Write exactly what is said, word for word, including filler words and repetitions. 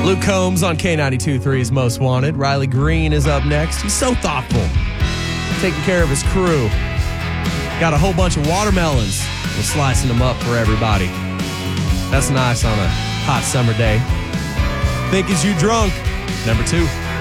Luke Combs on K ninety-two point three's Most Wanted. Riley Green is up next. He's so thoughtful, taking care of his crew. Got a whole bunch of watermelons. We're slicing them up for everybody. That's nice on a hot summer day. Think Is You Drunk, number two.